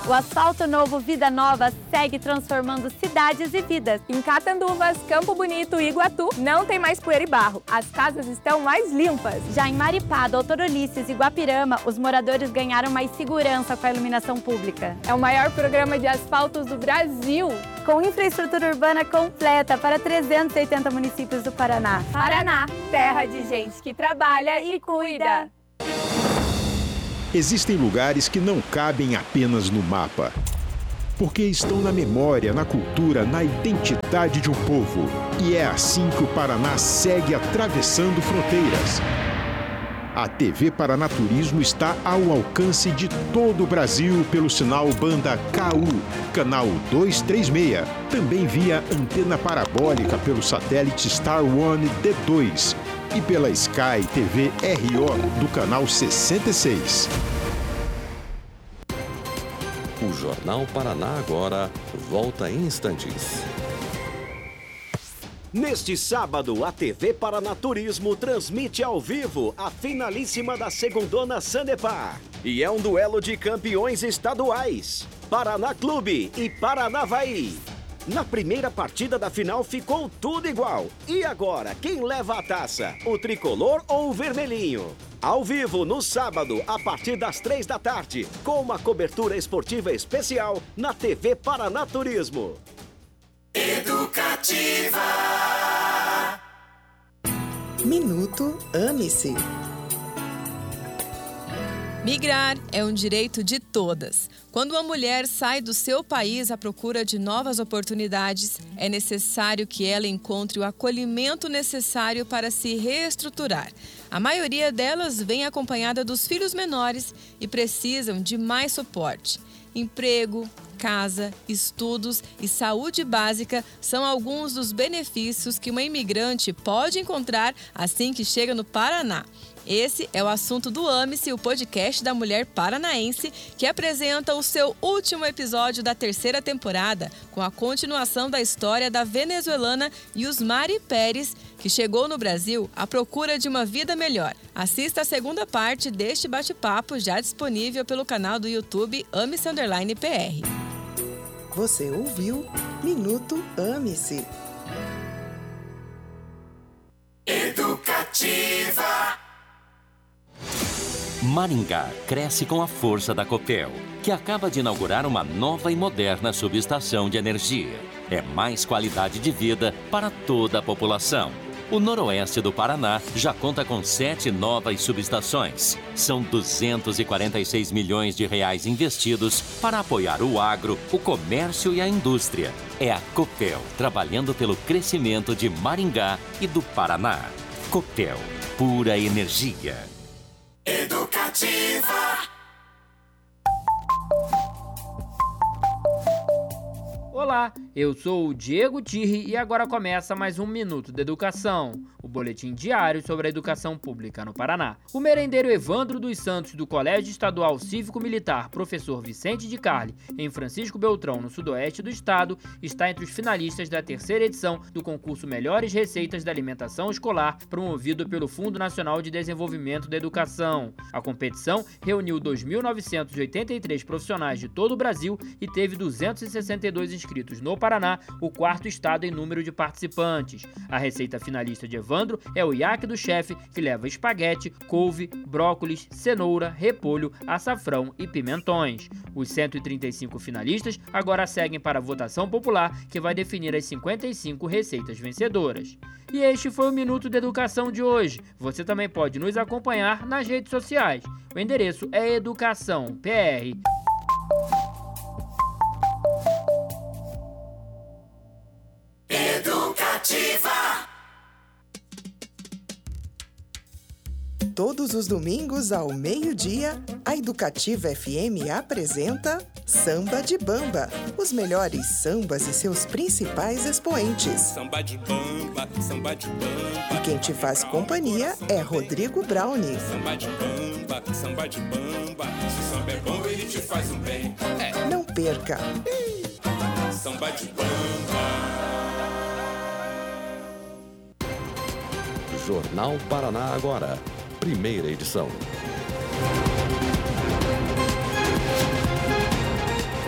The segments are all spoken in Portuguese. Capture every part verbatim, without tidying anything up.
O asfalto novo Vida Nova segue transformando cidades e vidas. Em Catanduvas, Campo Bonito e Iguatu, não tem mais poeira e barro. As casas estão mais limpas. Já em Maripá, Doutor Ulisses e Guapirama, os moradores ganharam mais segurança com a iluminação pública. É o maior programa de asfaltos do Brasil, com infraestrutura urbana completa para trezentos e oitenta municípios do Paraná. Paraná, terra de gente que trabalha e cuida. Existem lugares que não cabem apenas no mapa, porque estão na memória, na cultura, na identidade de um povo. E é assim que o Paraná segue atravessando fronteiras. A T V Paraná Turismo está ao alcance de todo o Brasil pelo sinal banda K U, canal duzentos e trinta e seis, também via antena parabólica pelo satélite Star One D dois e pela Sky T V R O do canal sessenta e seis. O Jornal Paraná agora volta em instantes. Neste sábado, a T V Paraná Turismo transmite ao vivo a finalíssima da Segundona Sanepar. E é um duelo de campeões estaduais, Paraná Clube e Paranavaí. Na primeira partida da final ficou tudo igual. E agora, quem leva a taça? O tricolor ou o vermelhinho? Ao vivo, no sábado, a partir das três da tarde, com uma cobertura esportiva especial na T V Paraná Turismo. Educativa. Minuto Ame-se. Migrar é um direito de todas. Quando uma mulher sai do seu país à procura de novas oportunidades, é necessário que ela encontre o acolhimento necessário para se reestruturar. A maioria delas vem acompanhada dos filhos menores e precisam de mais suporte. Emprego, casa, estudos e saúde básica são alguns dos benefícios que uma imigrante pode encontrar assim que chega no Paraná. Esse é o assunto do Ame-se, o podcast da mulher paranaense, que apresenta o seu último episódio da terceira temporada, com a continuação da história da venezuelana Yusmari Pérez, que chegou no Brasil à procura de uma vida melhor. Assista a segunda parte deste bate-papo, já disponível pelo canal do YouTube Ame-se Underline P R. Você ouviu Minuto Ame-se. Educativa. Maringá cresce com a força da Copel, que acaba de inaugurar uma nova e moderna subestação de energia. É mais qualidade de vida para toda a população. O noroeste do Paraná já conta com sete novas subestações. São duzentos e quarenta e seis milhões de reais investidos para apoiar o agro, o comércio e a indústria. É a Copel, trabalhando pelo crescimento de Maringá e do Paraná. Copel, pura energia. Educativa. Olá, eu sou o Diego Tirri e agora começa mais um Minuto de Educação, o boletim diário sobre a educação pública no Paraná. O merendeiro Evandro dos Santos, do Colégio Estadual Cívico-Militar Professor Vicente de Carli, em Francisco Beltrão, no sudoeste do estado, está entre os finalistas da terceira edição do concurso Melhores Receitas da Alimentação Escolar, promovido pelo Fundo Nacional de Desenvolvimento da Educação. A competição reuniu dois mil novecentos e oitenta e três profissionais de todo o Brasil e teve duzentos e sessenta e dois inscritos no Paraná, o quarto estado em número de participantes. A receita finalista de Evandro é o iaque do chefe, que leva espaguete, couve, brócolis, cenoura, repolho, açafrão e pimentões. Os cento e trinta e cinco finalistas agora seguem para a votação popular, que vai definir as cinquenta e cinco receitas vencedoras. E este foi o Minuto de Educação de hoje. Você também pode nos acompanhar nas redes sociais. O endereço é Educação P R. Educativa. Todos os domingos ao meio-dia, a Educativa F M apresenta Samba de Bamba, os melhores sambas e seus principais expoentes. Samba de bamba, samba de bamba. E quem te faz companhia é Rodrigo Brownie. Samba de bamba, samba de bamba. Se samba é bom, ele te faz um bem. É. Não perca. Samba de bamba. Jornal Paraná agora, primeira edição.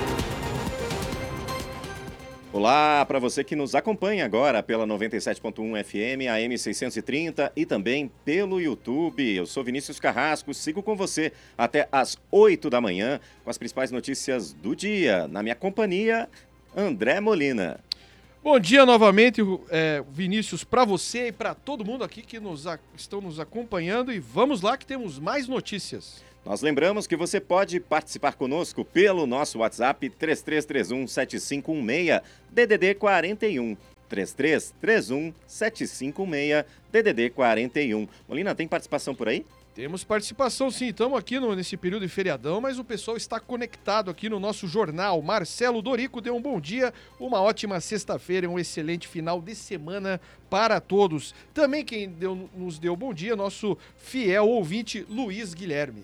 Olá para você que nos acompanha agora pela noventa e sete ponto um F M, A M seiscentos e trinta e também pelo YouTube. Eu sou Vinícius Carrasco, sigo com você até às oito da manhã com as principais notícias do dia. Na minha companhia, André Molina. Bom dia novamente, é, Vinícius, para você e para todo mundo aqui que nos, estão nos acompanhando. E vamos lá que temos mais notícias. Nós lembramos que você pode participar conosco pelo nosso WhatsApp três três três um sete cinco um seis, D D D quarenta e um. três três três um sete cinco um seis, D D D quarenta e um. Molina, tem participação por aí? Temos participação sim, estamos aqui no, nesse período de feriadão, mas o pessoal está conectado aqui no nosso jornal. Marcelo Dorico deu um bom dia, uma ótima sexta-feira, um excelente final de semana para todos. Também quem deu, nos deu bom dia, nosso fiel ouvinte Luiz Guilherme.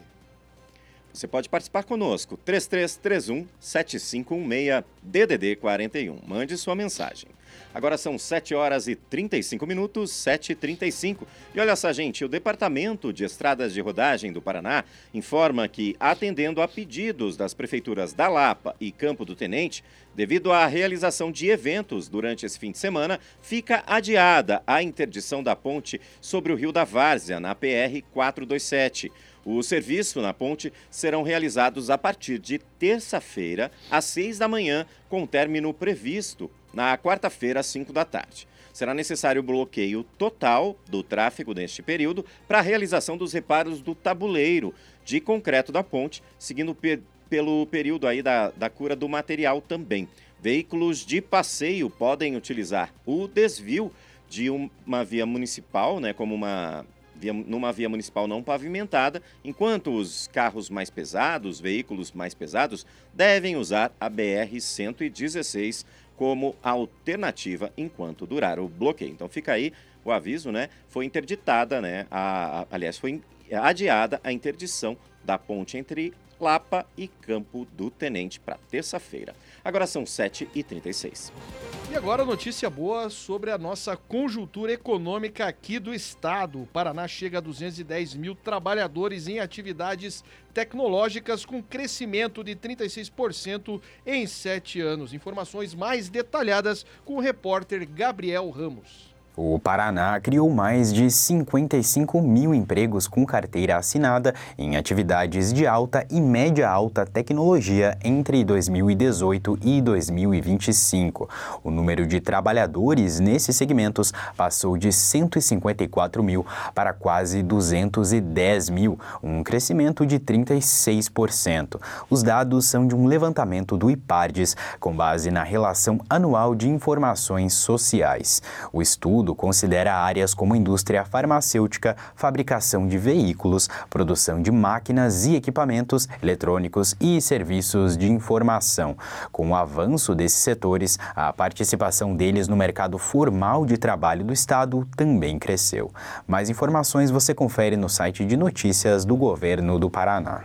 Você pode participar conosco, três três três um sete cinco um seis, D D D quarenta e um. Mande sua mensagem. Agora são sete horas e trinta e cinco minutos, sete e trinta e cinco. E olha só, gente, o Departamento de Estradas de Rodagem do Paraná informa que, atendendo a pedidos das prefeituras da Lapa e Campo do Tenente, devido à realização de eventos durante esse fim de semana, fica adiada a interdição da ponte sobre o Rio da Várzea, na P R quatrocentos e vinte e sete. O serviço na ponte serão realizados a partir de terça-feira, às seis da manhã, com término previsto na quarta-feira, às cinco da tarde. Será necessário o bloqueio total do tráfego neste período para a realização dos reparos do tabuleiro de concreto da ponte, seguindo pe- pelo período aí da, da cura do material também. Veículos de passeio podem utilizar o desvio de uma via municipal, né, como uma... Via, numa via municipal não pavimentada, enquanto os carros mais pesados, veículos mais pesados, devem usar a B R cento e dezesseis como alternativa enquanto durar o bloqueio. Então fica aí o aviso, né? Foi interditada, né? A, a, aliás, foi adiada a interdição da ponte entre Lapa e Campo do Tenente para terça-feira. Agora são sete e trinta e seis. E agora notícia boa sobre a nossa conjuntura econômica aqui do estado. O Paraná chega a duzentos e dez mil trabalhadores em atividades tecnológicas com crescimento de trinta e seis por cento em sete anos. Informações mais detalhadas com o repórter Gabriel Ramos. O Paraná criou mais de cinquenta e cinco mil empregos com carteira assinada em atividades de alta e média-alta tecnologia entre dois mil e dezoito e dois mil e vinte e cinco. O número de trabalhadores nesses segmentos passou de cento e cinquenta e quatro mil para quase duzentos e dez mil, um crescimento de trinta e seis por cento. Os dados são de um levantamento do IPARDES, com base na Relação Anual de Informações Sociais. O estudo considera áreas como indústria farmacêutica, fabricação de veículos, produção de máquinas e equipamentos eletrônicos e serviços de informação. Com o avanço desses setores, a participação deles no mercado formal de trabalho do Estado também cresceu. Mais informações você confere no site de notícias do Governo do Paraná.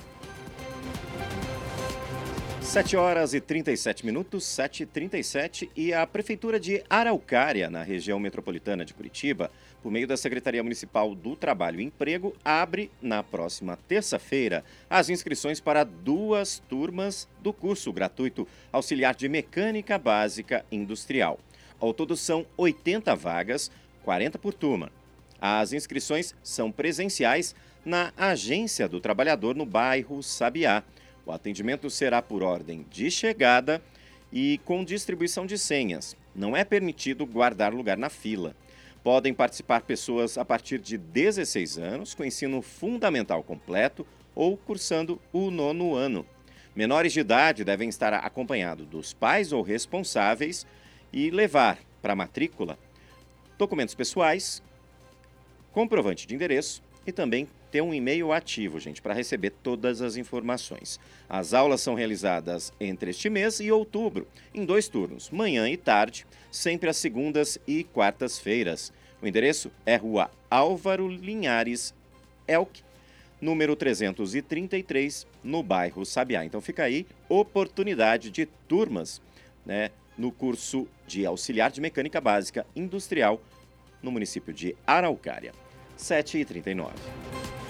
sete horas e trinta e sete minutos, sete e trinta e sete, e a Prefeitura de Araucária, na região metropolitana de Curitiba, por meio da Secretaria Municipal do Trabalho e Emprego, abre na próxima terça-feira as inscrições para duas turmas do curso gratuito Auxiliar de Mecânica Básica Industrial. Ao todo são oitenta vagas, quarenta por turma. As inscrições são presenciais na Agência do Trabalhador no bairro Sabiá. O atendimento será por ordem de chegada e com distribuição de senhas. Não é permitido guardar lugar na fila. Podem participar pessoas a partir de dezesseis anos, com ensino fundamental completo ou cursando o nono ano. Menores de idade devem estar acompanhados dos pais ou responsáveis e levar para a matrícula documentos pessoais, comprovante de endereço e também ter um e-mail ativo, gente, para receber todas as informações. As aulas são realizadas entre este mês e outubro, em dois turnos, manhã e tarde, sempre às segundas e quartas-feiras. O endereço é Rua Álvaro Linhares, Elk, número trezentos e trinta e três, no bairro Sabiá. Então fica aí oportunidade de turmas, né, no curso de Auxiliar de Mecânica Básica Industrial, no município de Araucária. sete e trinta e nove.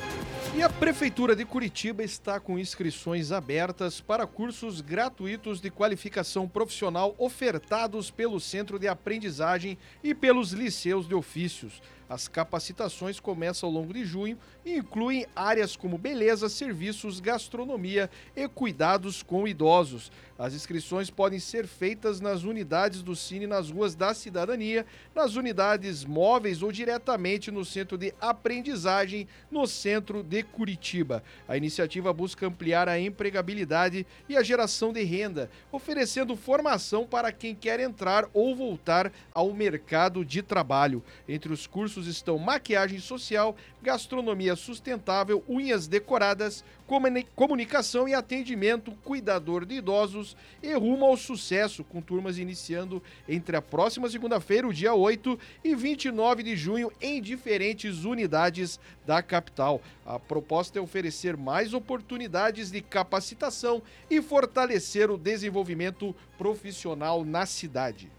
E a Prefeitura de Curitiba está com inscrições abertas para cursos gratuitos de qualificação profissional ofertados pelo Centro de Aprendizagem e pelos liceus de ofícios. As capacitações começam ao longo de junho e incluem áreas como beleza, serviços, gastronomia e cuidados com idosos. As inscrições podem ser feitas nas unidades do Cine nas ruas da Cidadania, nas unidades móveis ou diretamente no Centro de Aprendizagem no centro de Curitiba. A iniciativa busca ampliar a empregabilidade e a geração de renda, oferecendo formação para quem quer entrar ou voltar ao mercado de trabalho. Entre os cursos estão maquiagem social, gastronomia sustentável, unhas decoradas, comunicação e atendimento, cuidador de idosos e rumo ao sucesso, com turmas iniciando entre a próxima segunda-feira, o dia oito, e vinte e nove de junho, em diferentes unidades da capital. A proposta é oferecer mais oportunidades de capacitação e fortalecer o desenvolvimento profissional na cidade.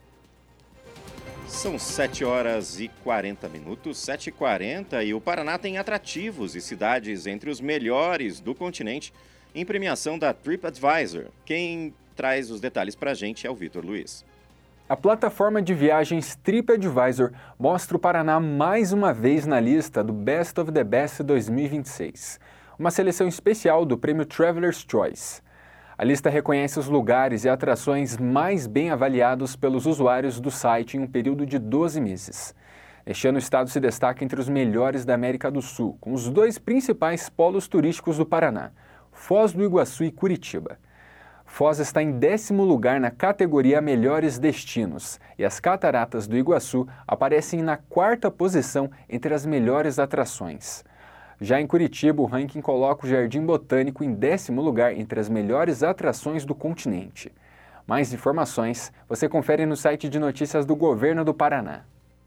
São sete horas e quarenta minutos, sete e quarenta, e o Paraná tem atrativos e cidades entre os melhores do continente em premiação da TripAdvisor. Quem traz os detalhes pra gente é o Vitor Luiz. A plataforma de viagens TripAdvisor mostra o Paraná mais uma vez na lista do Best of the Best dois mil e vinte e seis, uma seleção especial do prêmio Traveler's Choice. A lista reconhece os lugares e atrações mais bem avaliados pelos usuários do site em um período de doze meses. Este ano o estado se destaca entre os melhores da América do Sul, com os dois principais polos turísticos do Paraná, Foz do Iguaçu e Curitiba. Foz está em décimo lugar na categoria Melhores Destinos e as Cataratas do Iguaçu aparecem na quarta posição entre as melhores atrações. Já em Curitiba, o ranking coloca o Jardim Botânico em décimo lugar entre as melhores atrações do continente. Mais informações você confere no site de notícias do Governo do Paraná.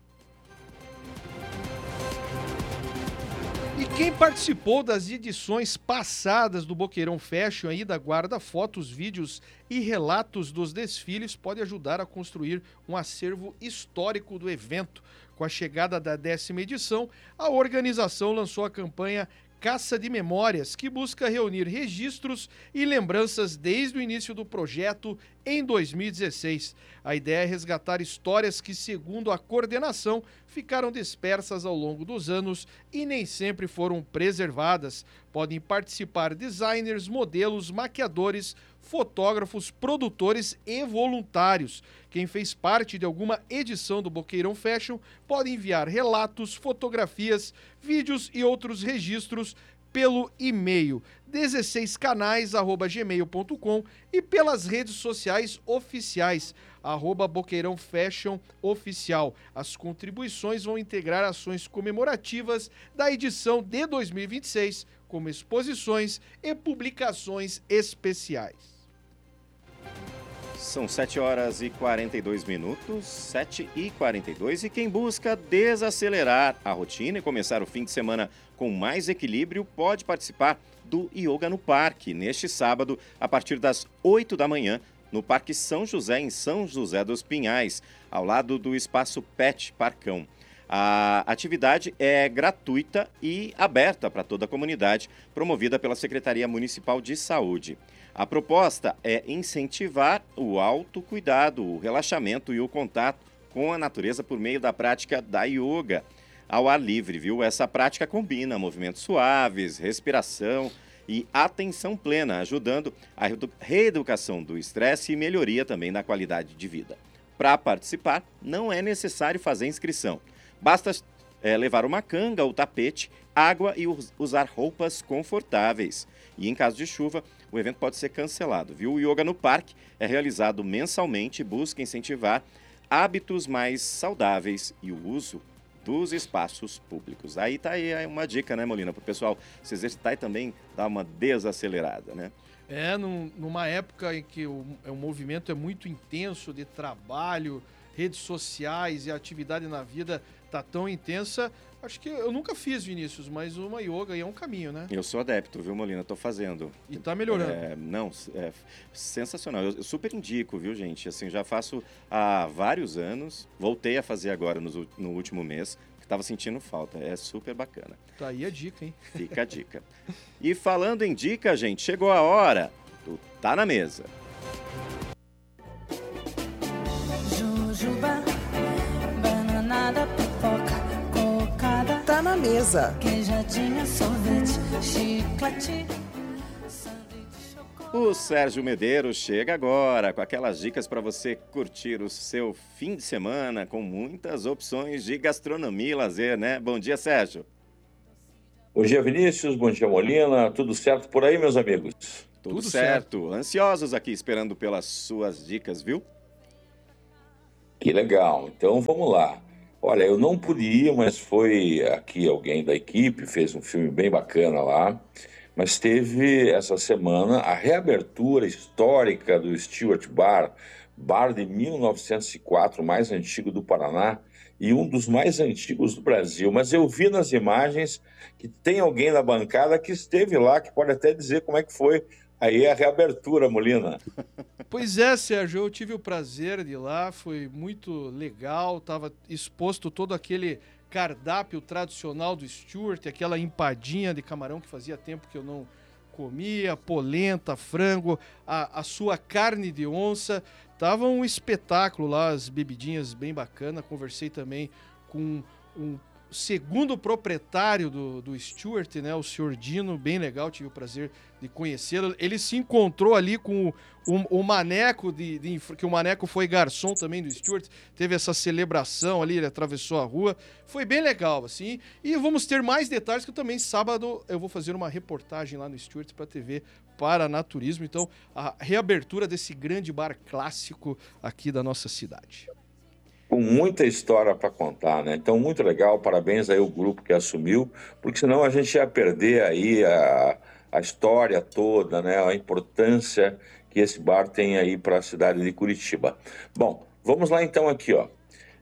E quem participou das edições passadas do Boqueirão Fashion ainda guarda fotos, vídeos e relatos dos desfiles, pode ajudar a construir um acervo histórico do evento. Com a chegada da décima edição, a organização lançou a campanha Caça de Memórias, que busca reunir registros e lembranças desde o início do projeto em dois mil e dezesseis. A ideia é resgatar histórias que, segundo a coordenação, ficaram dispersas ao longo dos anos e nem sempre foram preservadas. Podem participar designers, modelos, maquiadores, fotógrafos, produtores e voluntários. Quem fez parte de alguma edição do Boqueirão Fashion pode enviar relatos, fotografias, vídeos e outros registros pelo e-mail dezesseis canais arroba gmail ponto com e pelas redes sociais oficiais, arroba Boqueirão Fashion Oficial. As contribuições vão integrar ações comemorativas da edição de dois mil e vinte e seis, como exposições e publicações especiais. São sete horas e quarenta e dois minutos, sete e quarenta e dois, e quem busca desacelerar a rotina e começar o fim de semana com mais equilíbrio pode participar do Yoga no Parque, neste sábado, a partir das oito da manhã, no Parque São José, em São José dos Pinhais, ao lado do Espaço Pet Parcão. A atividade é gratuita e aberta para toda a comunidade, promovida pela Secretaria Municipal de Saúde. A proposta é incentivar o autocuidado, o relaxamento e o contato com a natureza por meio da prática da yoga ao ar livre, viu? Essa prática combina movimentos suaves, respiração e atenção plena, ajudando a reeducação do estresse e melhoria também da qualidade de vida. Para participar, não é necessário fazer inscrição. Basta é, levar uma canga ou tapete, água e usar roupas confortáveis. E em caso de chuva, o evento pode ser cancelado, viu? O Yoga no Parque é realizado mensalmente e busca incentivar hábitos mais saudáveis e o uso dos espaços públicos. Aí tá aí uma dica, né, Molina, para o pessoal se exercitar e também dar uma desacelerada, né? É, num, numa época em que o, o movimento é muito intenso de trabalho, redes sociais e a atividade na vida tá tão intensa, acho que eu nunca fiz, Vinícius, mas uma yoga aí é um caminho, né? Eu sou adepto, viu, Molina? Tô fazendo. E tá melhorando. É, não, é sensacional. Eu, eu super indico, viu, gente? Assim, já faço há vários anos, voltei a fazer agora no, no último mês, Tava sentindo falta, é super bacana. Tá aí a dica, hein? Fica a dica. E falando em dica, gente, chegou a hora do Tá na Mesa. Jujuba, bananada, pipoca, cocada. Tá na mesa. Queijadinha, sorvete, chiclete. O Sérgio Medeiros chega agora com aquelas dicas para você curtir o seu fim de semana com muitas opções de gastronomia e lazer, né? Bom dia, Sérgio. Bom dia, Vinícius. Bom dia, Molina. Tudo certo por aí, meus amigos? Tudo, Tudo certo. certo. Ansiosos aqui esperando pelas suas dicas, viu? Que legal. Então vamos lá. Olha, eu não pude ir, mas foi aqui alguém da equipe, fez um filme bem bacana lá. Mas teve essa semana a reabertura histórica do Stuart Bar, bar de mil novecentos e quatro, mais antigo do Paraná e um dos mais antigos do Brasil. Mas eu vi nas imagens que tem alguém na bancada que esteve lá, que pode até dizer como é que foi aí a reabertura, Molina. Pois é, Sérgio, eu tive o prazer de ir lá, foi muito legal, estava exposto todo aquele cardápio tradicional do Stuart, aquela empadinha de camarão que fazia tempo que eu não comia, polenta, frango, a, a sua carne de onça. Tava um espetáculo lá, as bebidinhas bem bacana. Conversei também com um segundo proprietário do, do Stuart, né, o senhor Dino, bem legal, tive o prazer de conhecê-lo. Ele se encontrou ali com o, o, o Maneco, de, de, que o Maneco foi garçom também do Stuart, teve essa celebração ali, ele atravessou a rua, foi bem legal, assim, e vamos ter mais detalhes, que eu também, sábado, eu vou fazer uma reportagem lá no Stuart para a T V Paraná Turismo, então, a reabertura desse grande bar clássico aqui da nossa cidade. Com muita história para contar, né? Então, muito legal, parabéns aí ao grupo que assumiu, porque senão a gente ia perder aí a, a história toda, né? A importância que esse bar tem aí para a cidade de Curitiba. Bom, vamos lá então aqui, ó.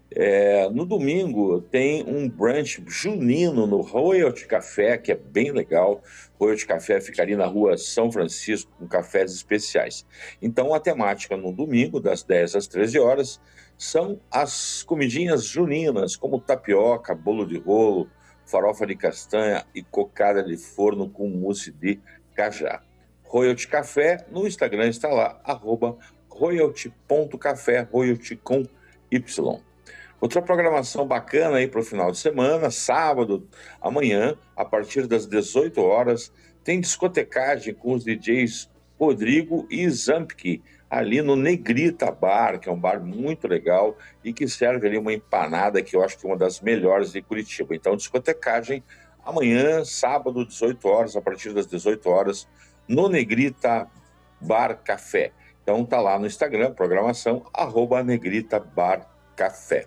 É, no domingo tem um brunch junino no Royalty Café, que é bem legal. Royalty Café fica ali na rua São Francisco, com cafés especiais. Então, a temática no domingo, das dez às treze horas, são as comidinhas juninas, como tapioca, bolo de rolo, farofa de castanha e cocada de forno com mousse de cajá. Royalty Café, no Instagram está lá, arroba royalty ponto café, royalty com Y. Outra programação bacana aí para o final de semana, sábado, amanhã, a partir das dezoito horas, tem discotecagem com os D Js Rodrigo e Zampki, ali no Negrita Bar, que é um bar muito legal e que serve ali uma empanada que eu acho que é uma das melhores de Curitiba. Então, discotecagem amanhã, sábado, dezoito horas, a partir das dezoito horas, no Negrita Bar Café. Então, tá lá no Instagram, programação, arroba Negrita Bar Café.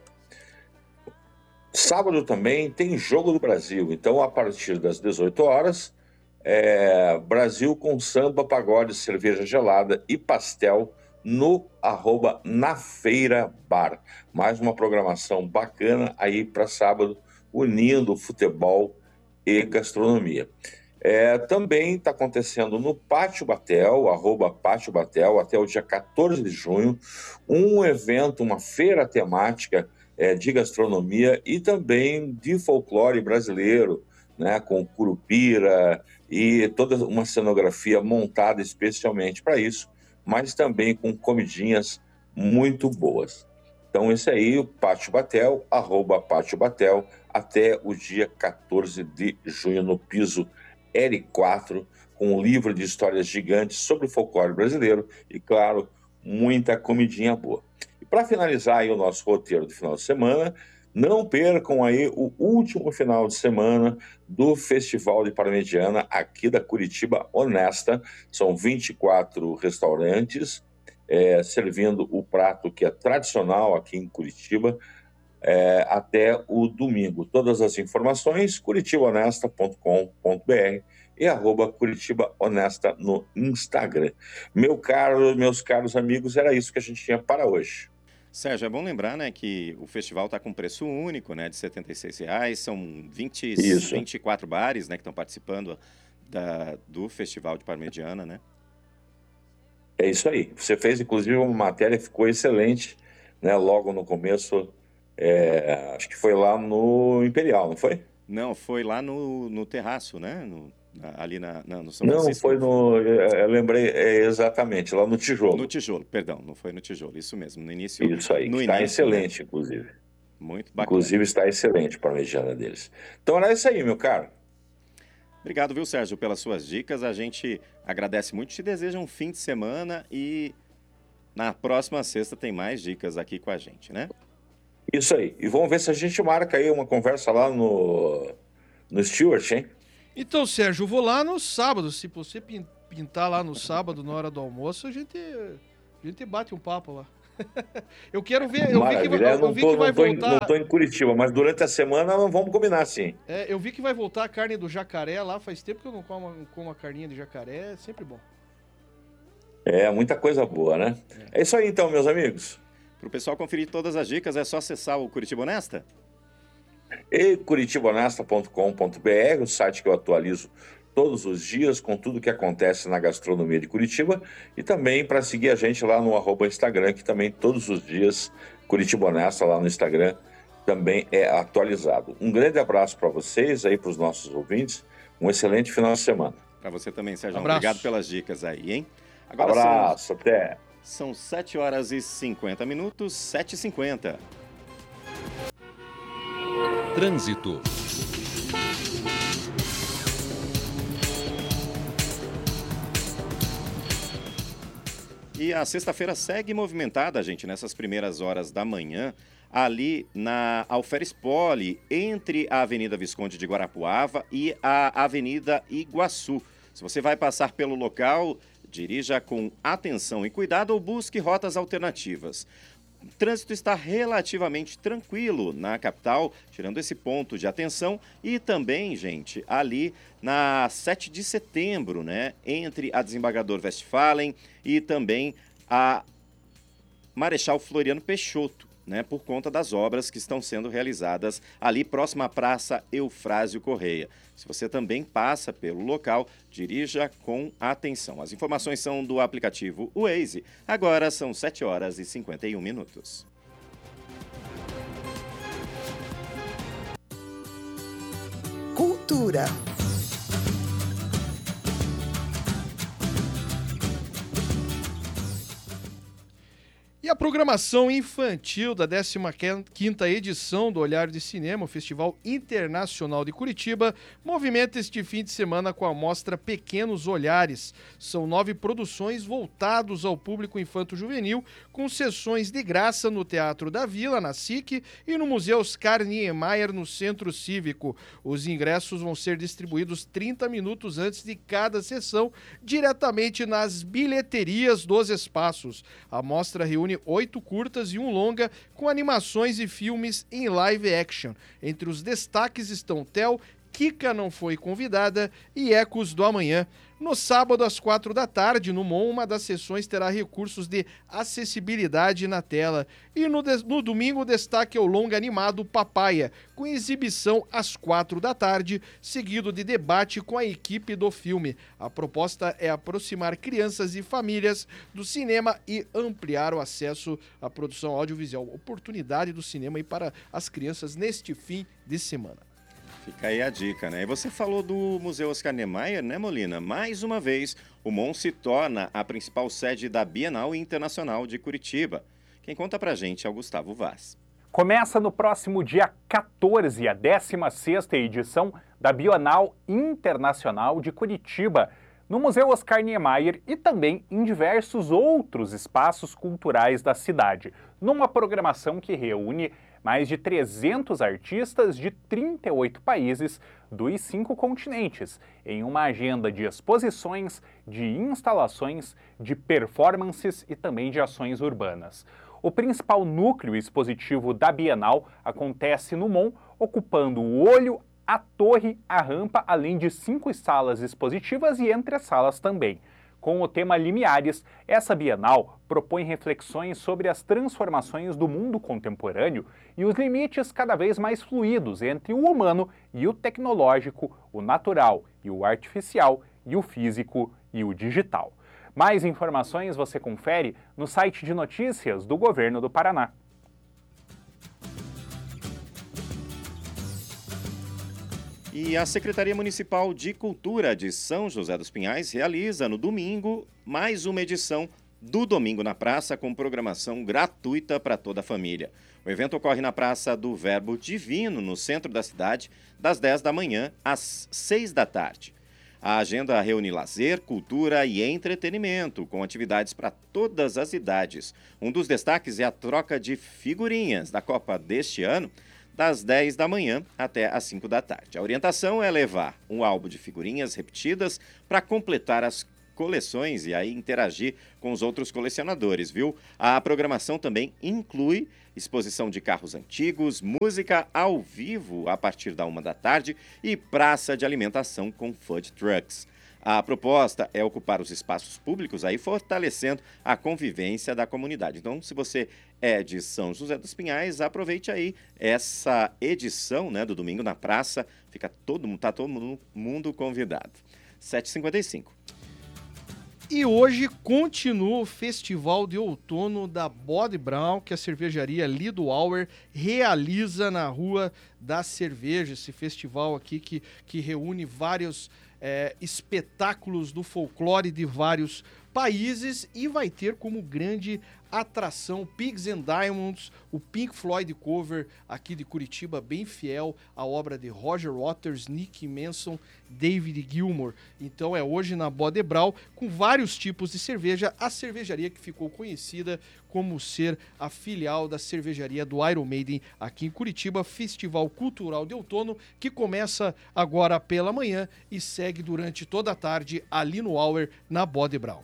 Sábado também tem Jogo do Brasil, então a partir das dezoito horas, é, Brasil com samba, pagode, cerveja gelada e pastel no arroba Na Feira Bar. Mais uma programação bacana aí para sábado, unindo futebol e gastronomia. É, também está acontecendo no Pátio Batel, arroba Pátio Batel, até o dia quatorze de junho, um evento, uma feira temática É, de gastronomia e também de folclore brasileiro, né, com curupira e toda uma cenografia montada especialmente para isso, mas também com comidinhas muito boas. Então esse aí, o Pátio Batel, arroba Pátio Batel, até o dia quatorze de junho no piso L quatro, com um livro de histórias gigantes sobre o folclore brasileiro e, claro, muita comidinha boa. Para finalizar aí o nosso roteiro do final de semana, não percam aí o último final de semana do Festival de Parmegiana aqui da Curitiba Honesta. São vinte e quatro restaurantes é, servindo o prato que é tradicional aqui em Curitiba é, até o domingo. Todas as informações, curitiba honesta ponto com ponto b r e arroba Curitiba Honesta no Instagram. Meu caro, meus caros amigos, era isso que a gente tinha para hoje. Sérgio, é bom lembrar, né, que o festival está com preço único, né, de setenta e seis reais, são vinte, vinte e quatro bares, né, que estão participando da, do Festival de Parmegiana, né? É isso aí. Você fez, inclusive, uma matéria que ficou excelente, né, logo no começo É, acho que foi lá no Imperial, não foi? Não, foi lá no, no terraço, né? No, na, ali na, na, no São Não, Francisco. foi no... Eu lembrei, é, exatamente, lá no Tijolo. No Tijolo, perdão, não foi no Tijolo, isso mesmo, no início. Isso aí, no está início, excelente, né? inclusive. Muito bacana. Inclusive está excelente para a mediana deles. Então era isso aí, meu caro. Obrigado, viu, Sérgio, pelas suas dicas. A gente agradece muito, te deseja um fim de semana e na próxima sexta tem mais dicas aqui com a gente, né? Isso aí. E vamos ver se a gente marca aí uma conversa lá no, no Stewart, hein? Então, Sérgio, eu vou lá no sábado. Se você pintar lá no sábado, na hora do almoço, a gente, a gente bate um papo lá. Eu quero ver, eu vi que, vai, eu eu não vi tô, que vai não tô voltar... Em, não tô em Curitiba, mas durante a semana vamos combinar, sim. É, eu vi que vai voltar a carne do jacaré lá. Faz tempo que eu não como, como a carninha de jacaré. É sempre bom. É, muita coisa boa, né? É, é isso aí então, meus amigos. Para o pessoal conferir todas as dicas, é só acessar o Curitiba Honesta? E curitiba honesta ponto com ponto b r, o site que eu atualizo todos os dias com tudo que acontece na gastronomia de Curitiba, e também para seguir a gente lá no arroba Instagram, que também todos os dias, Curitiba Honesta lá no Instagram, também é atualizado. Um grande abraço para vocês aí, para os nossos ouvintes, um excelente final de semana. Para você também, Sérgio. Abraço. Obrigado pelas dicas aí, hein? Agora abraço, são, até. São sete horas e cinquenta minutos, sete e cinquenta. Trânsito. E a sexta-feira segue movimentada, gente, nessas primeiras horas da manhã, ali na Alferes Poli, entre a Avenida Visconde de Guarapuava e a Avenida Iguaçu. Se você vai passar pelo local, dirija com atenção e cuidado ou busque rotas alternativas. O trânsito está relativamente tranquilo na capital, tirando esse ponto de atenção, e também, gente, ali na sete de setembro, né, entre a Desembargador Westphalen e também a Marechal Floriano Peixoto, né, por conta das obras que estão sendo realizadas ali próxima à Praça Eufrásio Correia. Se você também passa pelo local, dirija com atenção. As informações são do aplicativo Waze. Agora são sete horas e cinquenta e um minutos. Cultura. E a programação infantil da décima quinta edição do Olhar de Cinema, o Festival Internacional de Curitiba, movimenta este fim de semana com a mostra Pequenos Olhares. São nove produções voltadas ao público infanto-juvenil, com sessões de graça no Teatro da Vila, na S I C, e no Museu Oscar Niemeyer, no Centro Cívico. Os ingressos vão ser distribuídos trinta minutos antes de cada sessão, diretamente nas bilheterias dos espaços. A mostra reúne oito curtas e um longa com animações e filmes em live action. Entre os destaques estão Tel, Kika Não Foi Convidada e Ecos do Amanhã. No sábado, às quatro da tarde, no M O M, uma das sessões terá recursos de acessibilidade na tela. E no, de- no domingo, o destaque é o longa animado Papaya, com exibição às quatro da tarde, seguido de debate com a equipe do filme. A proposta é aproximar crianças e famílias do cinema e ampliar o acesso à produção audiovisual. Oportunidade do cinema aí para as crianças neste fim de semana. Fica aí a dica, né? E você falou do Museu Oscar Niemeyer, né, Molina? Mais uma vez, o M O M se torna a principal sede da Bienal Internacional de Curitiba. Quem conta pra gente é o Gustavo Vaz. Começa no próximo dia quatorze a décima sexta edição da Bienal Internacional de Curitiba, no Museu Oscar Niemeyer e também em diversos outros espaços culturais da cidade, numa programação que reúne mais de trezentos artistas de trinta e oito países dos cinco continentes, em uma agenda de exposições, de instalações, de performances e também de ações urbanas. O principal núcleo expositivo da Bienal acontece no M O M, ocupando o olho, a torre, a rampa, além de cinco salas expositivas e entresalas também. Com o tema Limiares, essa Bienal propõe reflexões sobre as transformações do mundo contemporâneo e os limites cada vez mais fluidos entre o humano e o tecnológico, o natural e o artificial, e o físico e o digital. Mais informações você confere no site de notícias do Governo do Paraná. E a Secretaria Municipal de Cultura de São José dos Pinhais realiza no domingo mais uma edição do Domingo na Praça com programação gratuita para toda a família. O evento ocorre na Praça do Verbo Divino, no centro da cidade, das dez da manhã às seis da tarde. A agenda reúne lazer, cultura e entretenimento, com atividades para todas as idades. Um dos destaques é a troca de figurinhas da Copa deste ano, das dez da manhã até às cinco da tarde. A orientação é levar um álbum de figurinhas repetidas para completar as coleções e aí interagir com os outros colecionadores, viu? A programação também inclui exposição de carros antigos, música ao vivo a partir da uma da tarde e praça de alimentação com food trucks. A proposta é ocupar os espaços públicos aí, fortalecendo a convivência da comunidade. Então, se você é de São José dos Pinhais, aproveite aí essa edição, né, do Domingo na Praça. Fica todo mundo, tá todo mundo convidado. sete e cinquenta e cinco. E hoje continua o Festival de Outono da Bode Brown, que a cervejaria Lido Hour realiza na Rua da Cerveja. Esse festival aqui que, que reúne vários é, espetáculos do folclore de vários países e vai ter como grande atração Pigs and Diamonds, o Pink Floyd cover aqui de Curitiba, bem fiel à obra de Roger Waters, Nick Manson, David Gilmour. Então é hoje na Bode Brown, com vários tipos de cerveja, a cervejaria que ficou conhecida como ser a filial da cervejaria do Iron Maiden aqui em Curitiba, Festival Cultural de Outono, que começa agora pela manhã e segue durante toda a tarde ali no Hour, na Bode Brown.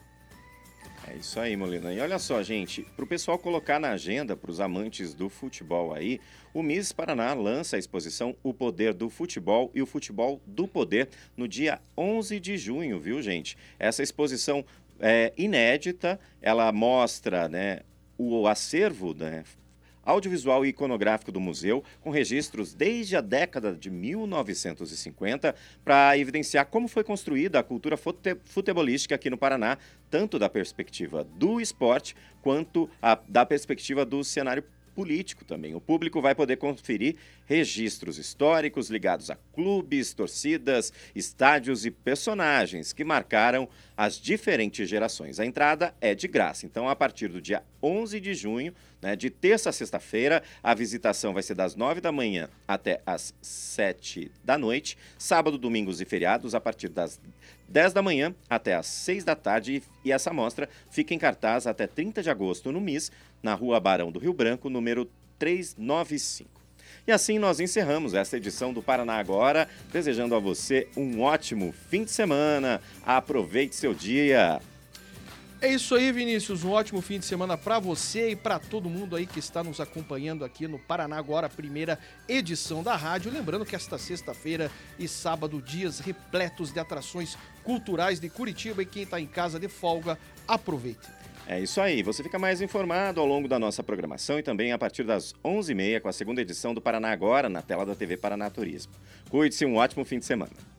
É isso aí, Molina. E olha só, gente, para o pessoal colocar na agenda, para os amantes do futebol aí, o Miss Paraná lança a exposição O Poder do Futebol e o Futebol do Poder no dia onze de junho, viu, gente? Essa exposição é inédita, ela mostra, né, o acervo, né, audiovisual e iconográfico do museu, com registros desde a década de mil novecentos e cinquenta, para evidenciar como foi construída a cultura fute futebolística aqui no Paraná, tanto da perspectiva do esporte, quanto a, da perspectiva do cenário político também. O público vai poder conferir registros históricos ligados a clubes, torcidas, estádios e personagens que marcaram as diferentes gerações. A entrada é de graça, então a partir do dia onze de junho, né, de terça a sexta-feira, a visitação vai ser das nove da manhã até as sete da noite, sábado, domingos e feriados a partir das dez da manhã até as seis da tarde, e essa mostra fica em cartaz até trinta de agosto no M I S, na Rua Barão do Rio Branco, número trezentos e noventa e cinco. E assim nós encerramos esta edição do Paraná Agora, desejando a você um ótimo fim de semana. Aproveite seu dia. É isso aí, Vinícius. Um ótimo fim de semana para você e para todo mundo aí que está nos acompanhando aqui no Paraná Agora, primeira edição da rádio. Lembrando que esta sexta-feira e sábado, dias repletos de atrações culturais de Curitiba, e quem está em casa de folga, aproveite. É isso aí, você fica mais informado ao longo da nossa programação e também a partir das onze e meia com a segunda edição do Paraná Agora, na tela da T V Paraná Turismo. Cuide-se, um ótimo fim de semana.